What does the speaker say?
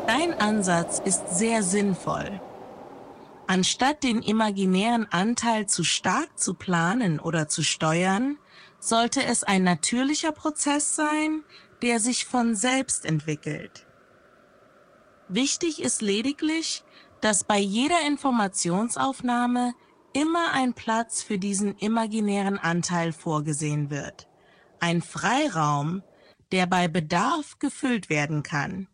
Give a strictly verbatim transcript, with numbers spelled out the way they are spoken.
Dein Ansatz ist sehr sinnvoll. Anstatt den imaginären Anteil zu stark zu planen oder zu steuern, sollte es ein natürlicher Prozess sein, der sich von selbst entwickelt. Wichtig ist lediglich, dass bei jeder Informationsaufnahme immer ein Platz für diesen imaginären Anteil vorgesehen wird. Ein Freiraum, der bei Bedarf gefüllt werden kann.